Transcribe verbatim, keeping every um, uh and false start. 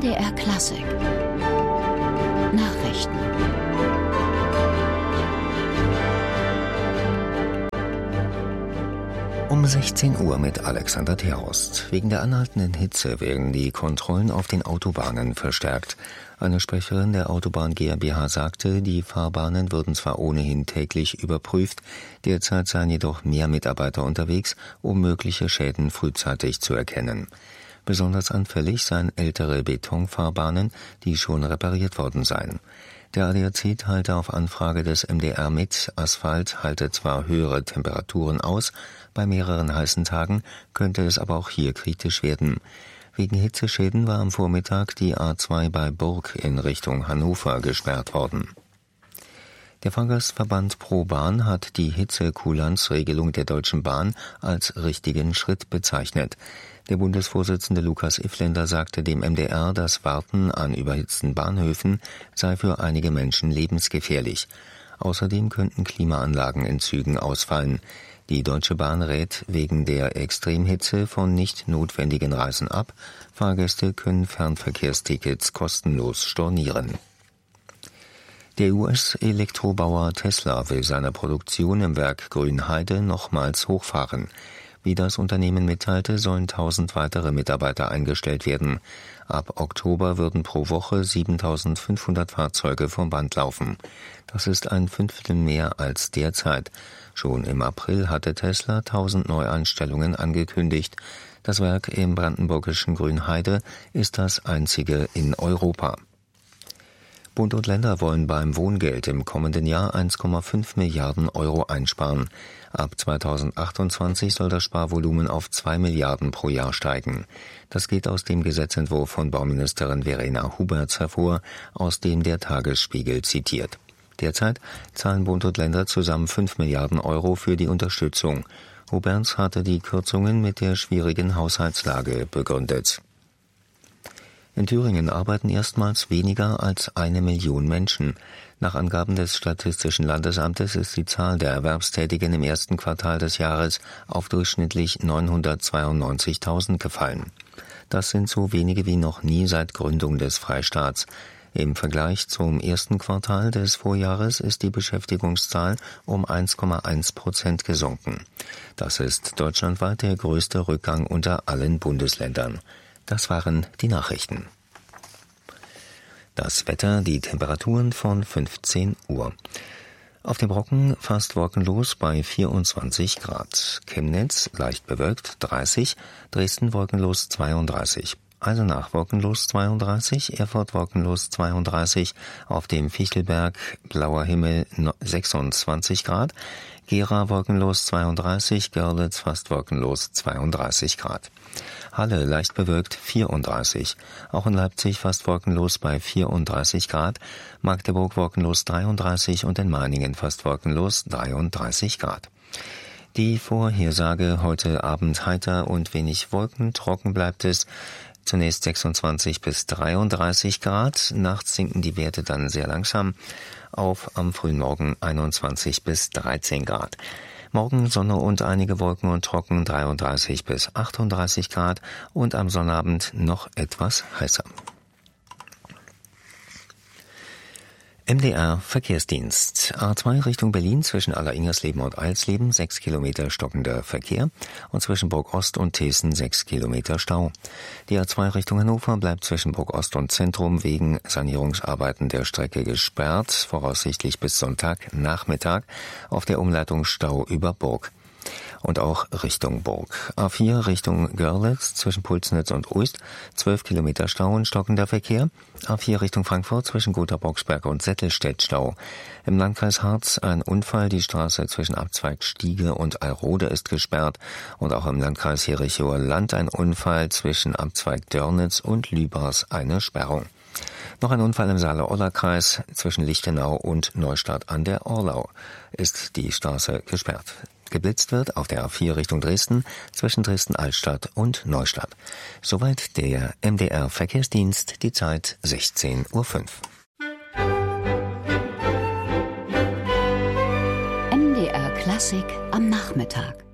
M D R Klassik Nachrichten. Um sechzehn Uhr mit Alexander Terhorst. Wegen der anhaltenden Hitze werden die Kontrollen auf den Autobahnen verstärkt. Eine Sprecherin der Autobahn GmbH sagte, die Fahrbahnen würden zwar ohnehin täglich überprüft, derzeit seien jedoch mehr Mitarbeiter unterwegs, um mögliche Schäden frühzeitig zu erkennen. Besonders anfällig seien ältere Betonfahrbahnen, die schon repariert worden seien. Der A D A C teilte auf Anfrage des M D R mit, Asphalt halte zwar höhere Temperaturen aus, bei mehreren heißen Tagen könnte es aber auch hier kritisch werden. Wegen Hitzeschäden war am Vormittag die A zwei bei Burg in Richtung Hannover gesperrt worden. Der Fahrgastverband ProBahn hat die Hitzekulanzregelung der Deutschen Bahn als richtigen Schritt bezeichnet. Der Bundesvorsitzende Lukas Ifländer sagte dem M D R, das Warten an überhitzten Bahnhöfen sei für einige Menschen lebensgefährlich. Außerdem könnten Klimaanlagen in Zügen ausfallen. Die Deutsche Bahn rät wegen der Extremhitze von nicht notwendigen Reisen ab. Fahrgäste können Fernverkehrstickets kostenlos stornieren. Der U S-Elektrobauer Tesla will seine Produktion im Werk Grünheide nochmals hochfahren. Wie das Unternehmen mitteilte, sollen tausend weitere Mitarbeiter eingestellt werden. Ab Oktober würden pro Woche siebentausendfünfhundert Fahrzeuge vom Band laufen. Das ist ein Fünftel mehr als derzeit. Schon im April hatte Tesla tausend Neueinstellungen angekündigt. Das Werk im brandenburgischen Grünheide ist das einzige in Europa. Bund und Länder wollen beim Wohngeld im kommenden Jahr eins Komma fünf Milliarden Euro einsparen. Ab zweitausendachtundzwanzig soll das Sparvolumen auf zwei Milliarden pro Jahr steigen. Das geht aus dem Gesetzentwurf von Bauministerin Verena Huberts hervor, aus dem der Tagesspiegel zitiert. Derzeit zahlen Bund und Länder zusammen fünf Milliarden Euro für die Unterstützung. Huberts hatte die Kürzungen mit der schwierigen Haushaltslage begründet. In Thüringen arbeiten erstmals weniger als eine Million Menschen. Nach Angaben des Statistischen Landesamtes ist die Zahl der Erwerbstätigen im ersten Quartal des Jahres auf durchschnittlich neunhundertzweiundneunzigtausend gefallen. Das sind so wenige wie noch nie seit Gründung des Freistaats. Im Vergleich zum ersten Quartal des Vorjahres ist die Beschäftigungszahl um eins Komma eins Prozent gesunken. Das ist deutschlandweit der größte Rückgang unter allen Bundesländern. Das waren die Nachrichten. Das Wetter, die Temperaturen von fünfzehn Uhr. Auf dem Brocken fast wolkenlos bei vierundzwanzig Grad. Chemnitz leicht bewölkt dreißig, Dresden wolkenlos zweiunddreißig. Eisenach wolkenlos zweiunddreißig, Erfurt wolkenlos zweiunddreißig, auf dem Fichtelberg blauer Himmel sechsundzwanzig Grad, Gera wolkenlos zweiunddreißig, Görlitz fast wolkenlos zweiunddreißig Grad. Halle leicht bewölkt vierunddreißig, auch in Leipzig fast wolkenlos bei vierunddreißig Grad, Magdeburg wolkenlos dreiunddreißig und in Meiningen fast wolkenlos dreiunddreißig Grad. Die Vorhersage: heute Abend heiter und wenig Wolken, trocken bleibt es. Zunächst sechsundzwanzig bis dreiunddreißig Grad, nachts sinken die Werte dann sehr langsam auf am frühen Morgen einundzwanzig bis dreizehn Grad. Morgen Sonne und einige Wolken und trocken, dreiunddreißig bis achtunddreißig Grad und am Sonnabend noch etwas heißer. M D R Verkehrsdienst. A zwei Richtung Berlin zwischen Aller-Ingersleben und Eilsleben sechs Kilometer stockender Verkehr und zwischen Burg Ost und Thesen sechs Kilometer Stau. Die A zwei Richtung Hannover bleibt zwischen Burg Ost und Zentrum wegen Sanierungsarbeiten der Strecke gesperrt, voraussichtlich bis Sonntagnachmittag, auf der Umleitung Stau über Burg. Und auch Richtung Burg. A vier Richtung Görlitz zwischen Pulsnitz und Uist, zwölf Kilometer Stau und stockender Verkehr. A vier Richtung Frankfurt zwischen Gotha-Boxberg und Settelstedt Stau. Im Landkreis Harz ein Unfall, die Straße zwischen Abzweig Stiege und Alrode ist gesperrt. Und auch im Landkreis Jerichower Land ein Unfall zwischen Abzweig Dörnitz und Lübars eine Sperrung. Noch ein Unfall im Saale-Orla-Kreis zwischen Lichtenau und Neustadt an der Orlau ist die Straße gesperrt. Geblitzt wird auf der A vier Richtung Dresden zwischen Dresden-Altstadt und Neustadt. Soweit der M D R Verkehrsdienst, die Zeit sechzehn Uhr fünf. M D R Klassik am Nachmittag.